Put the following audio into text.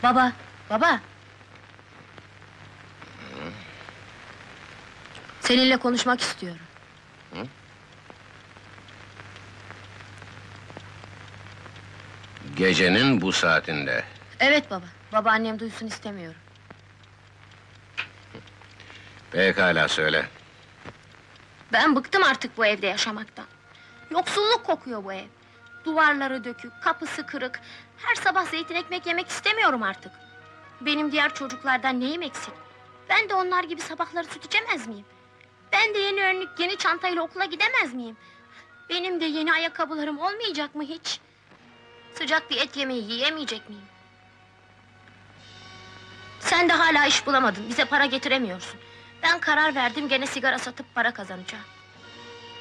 Baba, baba! Seninle konuşmak istiyorum. Gecenin bu saatinde. Evet baba, babaannem duysun istemiyorum. Pekala söyle. Ben bıktım artık bu evde yaşamaktan. Yoksulluk kokuyor bu ev. Duvarları dökük, kapısı kırık. Her sabah zeytin ekmek yemek istemiyorum artık. Benim diğer çocuklardan neyim eksik? Ben de onlar gibi sabahları süt içemez miyim? Ben de yeni önlük, yeni çantayla okula gidemez miyim? Benim de yeni ayakkabılarım olmayacak mı hiç? Sıcak bir et yemeği yiyemeyecek miyim? Sen de hala iş bulamadın, bize para getiremiyorsun. Ben karar verdim, gene sigara satıp para kazanacağım.